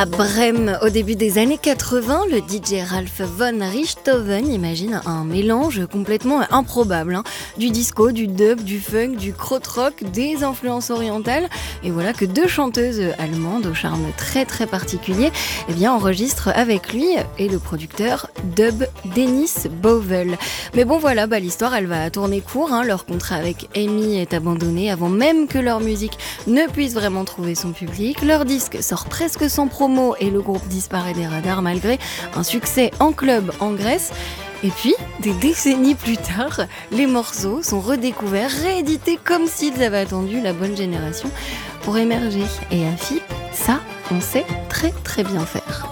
À Brême, au début des années 80, le DJ Ralph von Richthofen imagine un mélange complètement improbable. Du disco, du dub, du funk, du krautrock, des influences orientales. Et voilà que deux chanteuses allemandes au charme très très particulier enregistrent avec lui et le producteur dub Dennis Bovell. Mais bon voilà, l'histoire elle va tourner court. Leur contrat avec EMI est abandonné avant même que leur musique ne puisse vraiment trouver son public. Leur disque sort presque sans promo et le groupe disparaît des radars malgré un succès en club en Grèce. Et puis, des décennies plus tard, les morceaux sont redécouverts, réédités comme s'ils avaient attendu la bonne génération pour émerger. Et à FIP, ça, on sait très très bien faire.